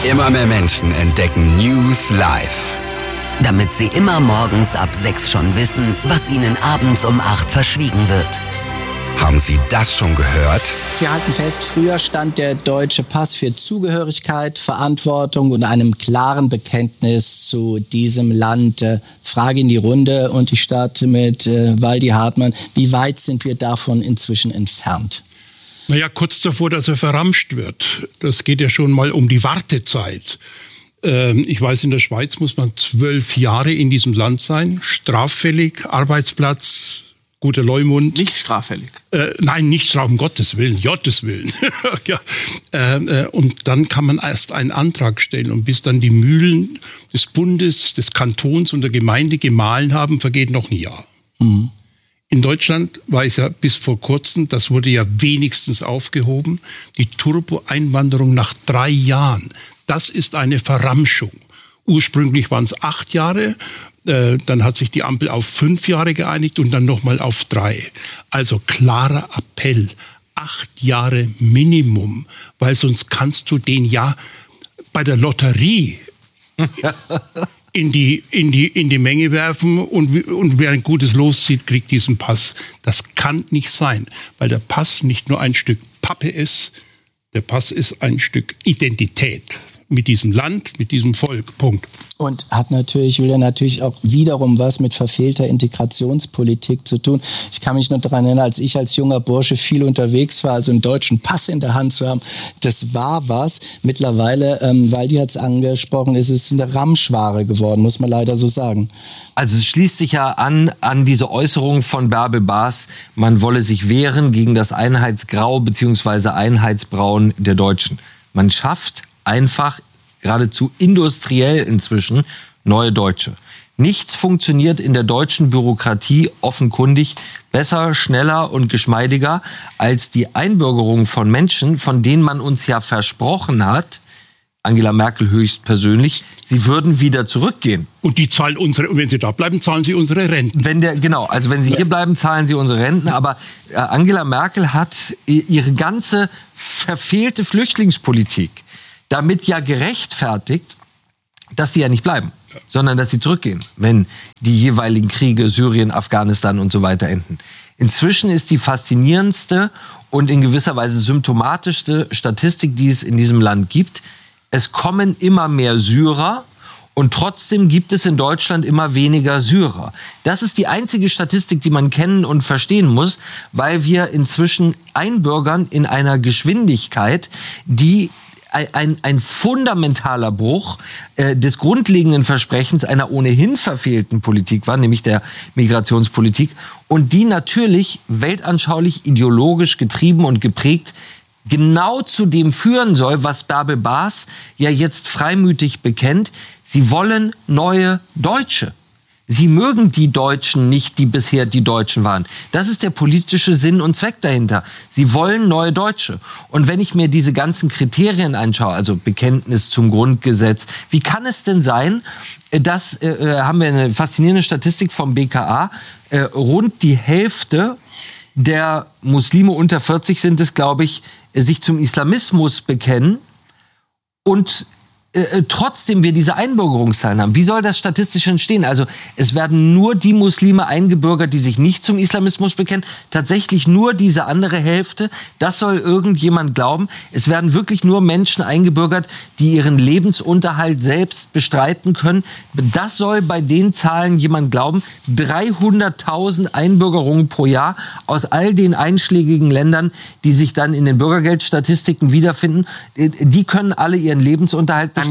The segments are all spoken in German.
Immer mehr Menschen entdecken News live. Damit sie immer morgens ab 6 schon wissen, was ihnen abends um 8 verschwiegen wird. Haben Sie das schon gehört? Wir halten fest, früher stand der deutsche Pass für Zugehörigkeit, Verantwortung und einem klaren Bekenntnis zu diesem Land. Frage in die Runde und ich starte mit Waldi Hartmann. Wie weit sind wir davon inzwischen entfernt? Naja, kurz davor, dass er verramscht wird. Das geht ja schon mal um die Wartezeit. Ich weiß, in der Schweiz muss man 12 Jahre in diesem Land sein, straffällig, Arbeitsplatz, guter Leumund. Nicht straffällig? Nein, nicht straffällig, um Gottes Willen, Gottes Willen. Ja. Und dann kann man erst einen Antrag stellen. Und bis dann die Mühlen des Bundes, des Kantons und der Gemeinde gemahlen haben, vergeht noch ein Jahr. Mhm. In Deutschland war es ja bis vor kurzem, das wurde ja wenigstens aufgehoben, die Turbo-Einwanderung nach 3 Jahren. Das ist eine Verramschung. Ursprünglich waren es 8 Jahre, dann hat sich die Ampel auf 5 Jahre geeinigt und dann nochmal auf 3. Also klarer Appell, 8 Jahre Minimum, weil sonst kannst du den ja bei der Lotterie in die Menge werfen und wer ein gutes Los zieht, kriegt diesen Pass. Das kann nicht sein, weil der Pass nicht nur ein Stück Pappe ist, der Pass ist ein Stück Identität mit diesem Land, mit diesem Volk. Punkt. Und will ja natürlich auch wiederum was mit verfehlter Integrationspolitik zu tun. Ich kann mich noch daran erinnern, als ich als junger Bursche viel unterwegs war, also einen deutschen Pass in der Hand zu haben, das war was. Mittlerweile, Waldi hat es angesprochen, ist es eine Ramschware geworden, muss man leider so sagen. Also es schließt sich ja an diese Äußerung von Bärbel Baas, man wolle sich wehren gegen das Einheitsgrau bzw. Einheitsbraun der Deutschen. Man schafft einfach geradezu industriell inzwischen neue Deutsche. Nichts funktioniert in der deutschen Bürokratie offenkundig besser, schneller und geschmeidiger als die Einbürgerung von Menschen, von denen man uns ja versprochen hat, Angela Merkel höchstpersönlich, sie würden wieder zurückgehen. Und die zahlen und wenn sie da bleiben, zahlen sie unsere Renten. Wenn sie hier bleiben, zahlen sie unsere Renten. Aber Angela Merkel hat ihre ganze verfehlte Flüchtlingspolitik damit ja gerechtfertigt, dass die ja nicht bleiben, sondern dass sie zurückgehen, wenn die jeweiligen Kriege, Syrien, Afghanistan und so weiter enden. Inzwischen ist die faszinierendste und in gewisser Weise symptomatischste Statistik, die es in diesem Land gibt, es kommen immer mehr Syrer und trotzdem gibt es in Deutschland immer weniger Syrer. Das ist die einzige Statistik, die man kennen und verstehen muss, weil wir inzwischen einbürgern in einer Geschwindigkeit, die ein fundamentaler Bruch des grundlegenden Versprechens einer ohnehin verfehlten Politik war, nämlich der Migrationspolitik, und die natürlich weltanschaulich, ideologisch getrieben und geprägt genau zu dem führen soll, was Bärbel Baas ja jetzt freimütig bekennt. Sie wollen neue Deutsche. Sie mögen die Deutschen nicht, die bisher die Deutschen waren. Das ist der politische Sinn und Zweck dahinter. Sie wollen neue Deutsche. Und wenn ich mir diese ganzen Kriterien anschaue, also Bekenntnis zum Grundgesetz, wie kann es denn sein, dass, haben wir eine faszinierende Statistik vom BKA, rund die Hälfte der Muslime unter 40 sind es, glaube ich, sich zum Islamismus bekennen und trotzdem wir diese Einbürgerungszahlen haben. Wie soll das statistisch entstehen? Also es werden nur die Muslime eingebürgert, die sich nicht zum Islamismus bekennen. Tatsächlich nur diese andere Hälfte. Das soll irgendjemand glauben. Es werden wirklich nur Menschen eingebürgert, die ihren Lebensunterhalt selbst bestreiten können. Das soll bei den Zahlen jemand glauben. 300.000 Einbürgerungen pro Jahr aus all den einschlägigen Ländern, die sich dann in den Bürgergeldstatistiken wiederfinden. Die können alle ihren Lebensunterhalt bestreiten.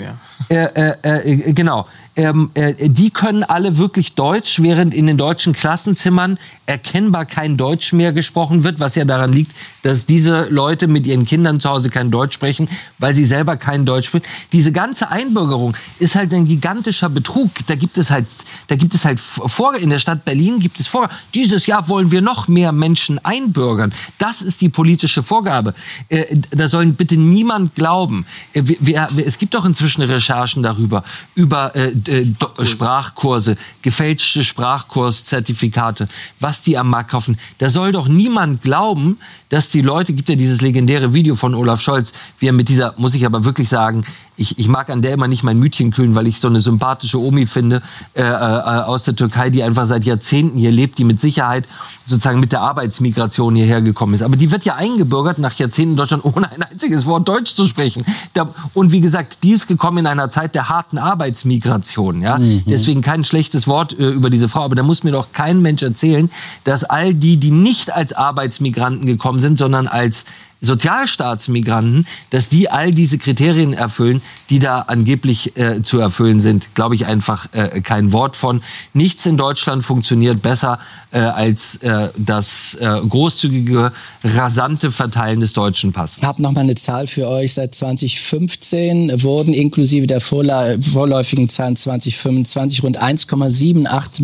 Genau. Die können alle wirklich Deutsch, während in den deutschen Klassenzimmern erkennbar kein Deutsch mehr gesprochen wird, was ja daran liegt, dass diese Leute mit ihren Kindern zu Hause kein Deutsch sprechen, weil sie selber kein Deutsch sprechen. Diese ganze Einbürgerung ist halt ein gigantischer Betrug. Da gibt es halt in der Stadt Berlin gibt es Vorgaben. Dieses Jahr wollen wir noch mehr Menschen einbürgern. Das ist die politische Vorgabe. Da soll bitte niemand glauben. Es gibt doch inzwischen Recherchen darüber, über Sprachkurse, gefälschte Sprachkurszertifikate, was die am Markt kaufen. Da soll doch niemand glauben, dass die Leute, gibt ja dieses legendäre Video von Olaf Scholz, wie er mit dieser, muss ich aber wirklich sagen, ich mag an der immer nicht mein Mütchen kühlen, weil ich so eine sympathische Omi finde aus der Türkei, die einfach seit Jahrzehnten hier lebt, die mit Sicherheit sozusagen mit der Arbeitsmigration hierher gekommen ist. Aber die wird ja eingebürgert nach Jahrzehnten in Deutschland, ohne ein einziges Wort Deutsch zu sprechen. Und wie gesagt, die ist gekommen in einer Zeit der harten Arbeitsmigration. Ja? Deswegen kein schlechtes Wort über diese Frau. Aber da muss mir doch kein Mensch erzählen, dass all die nicht als Arbeitsmigranten gekommen sind, sondern als Sozialstaatsmigranten, dass die all diese Kriterien erfüllen, die da angeblich zu erfüllen sind, glaube ich einfach kein Wort von. Nichts in Deutschland funktioniert besser als das großzügige, rasante Verteilen des deutschen Passes. Ich habe noch mal eine Zahl für euch. Seit 2015 wurden inklusive der vorläufigen Zahlen 2025 rund 1,78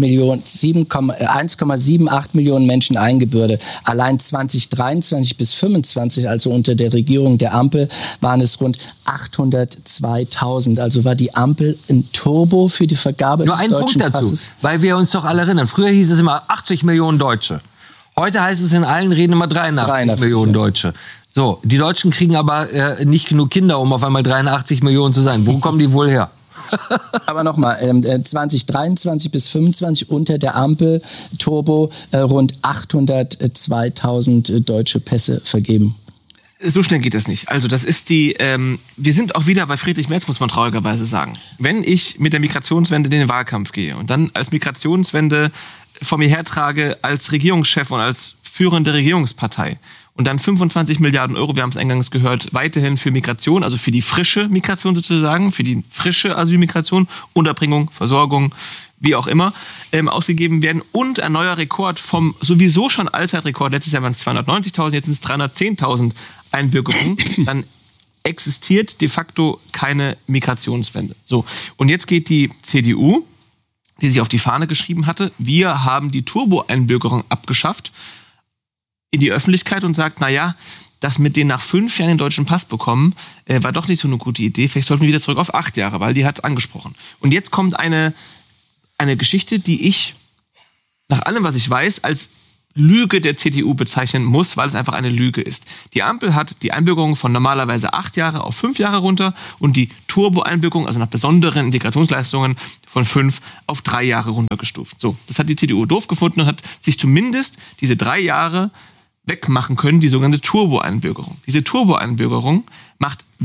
Millionen Menschen eingebürgert. Allein 2023 bis 2025, also unter der Regierung der Ampel, waren es rund 802.000. Also war die Ampel ein Turbo für die Vergabe des deutschen Passes. Nur ein Punkt dazu, weil wir uns doch alle erinnern. Früher hieß es immer 80 Millionen Deutsche. Heute heißt es in allen Reden immer 83 Millionen Deutsche. So, die Deutschen kriegen aber nicht genug Kinder, um auf einmal 83 Millionen zu sein. Wo kommen die wohl her? Aber nochmal, 2023 bis 2025 unter der Ampel Turbo rund 802.000 deutsche Pässe vergeben. So schnell geht das nicht. Also das ist wir sind auch wieder bei Friedrich Merz, muss man traurigerweise sagen. Wenn ich mit der Migrationswende in den Wahlkampf gehe und dann als Migrationswende vor mir hertrage als Regierungschef und als führende Regierungspartei und dann 25 Milliarden Euro, wir haben es eingangs gehört, weiterhin für Migration, also für die frische Migration sozusagen, für die frische Asylmigration, Unterbringung, Versorgung, wie auch immer, ausgegeben werden und ein neuer Rekord vom sowieso schon Allzeitrekord, letztes Jahr waren es 290.000, jetzt sind es 310.000 Einbürgerungen, dann existiert de facto keine Migrationswende. So, und jetzt geht die CDU, die sich auf die Fahne geschrieben hatte, wir haben die Turbo-Einbürgerung abgeschafft, in die Öffentlichkeit und sagt, naja, das mit denen nach 5 Jahren den deutschen Pass bekommen, war doch nicht so eine gute Idee, vielleicht sollten wir wieder zurück auf 8 Jahre, weil die hat es angesprochen. Und jetzt kommt eine Geschichte, die ich nach allem, was ich weiß, als Lüge der CDU bezeichnen muss, weil es einfach eine Lüge ist. Die Ampel hat die Einbürgerung von normalerweise 8 Jahre auf 5 Jahre runter und die Turbo-Einbürgerung, also nach besonderen Integrationsleistungen, von 5 auf 3 Jahre runtergestuft. So, das hat die CDU doof gefunden und hat sich zumindest diese 3 Jahre wegmachen können, die sogenannte Turbo-Einbürgerung. Diese Turbo-Einbürgerung macht